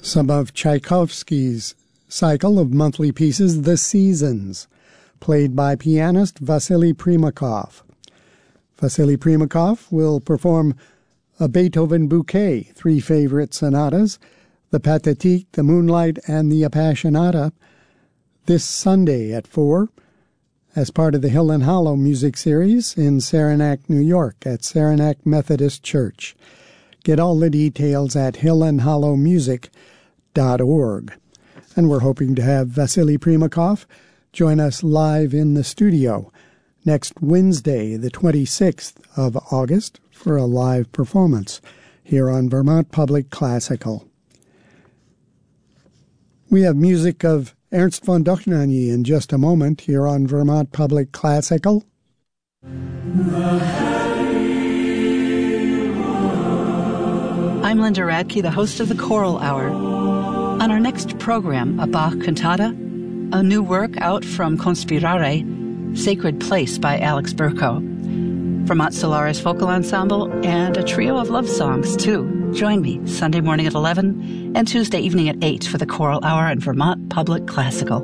Some of Tchaikovsky's cycle of monthly pieces, The Seasons, played by pianist Vasily Primakov. Vasily Primakov will perform a Beethoven bouquet, 3 favorite sonatas, the Pathétique, the Moonlight, and the Appassionata, this Sunday at 4, as part of the Hill and Hollow music series in Saranac, New York, at Saranac Methodist Church. Get all the details at hillandhollowmusic.org. And we're hoping to have Vasily Primakov join us live in the studio next Wednesday, the 26th of August, for a live performance here on Vermont Public Classical. We have music of Ernst von Dohnanyi in just a moment here on Vermont Public Classical. I'm Linda Radke, the host of the Choral Hour. On our next program, a Bach cantata, a new work out from Conspirare, Sacred Place by Alex Burko, Vermont Solaris Vocal Ensemble, and a trio of love songs, too. Join me Sunday morning at 11 and Tuesday evening at 8 for the Choral Hour in Vermont Public Classical.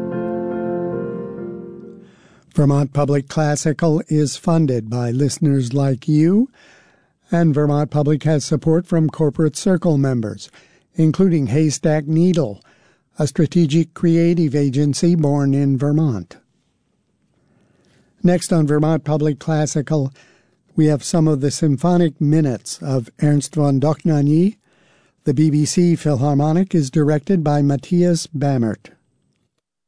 Vermont Public Classical is funded by listeners like you, and Vermont Public has support from Corporate Circle members, including Haystack Needle, a strategic creative agency born in Vermont. Next on Vermont Public Classical, we have some of the symphonic minutes of Ernst von Dohnanyi. The BBC Philharmonic is directed by Matthias Bammert.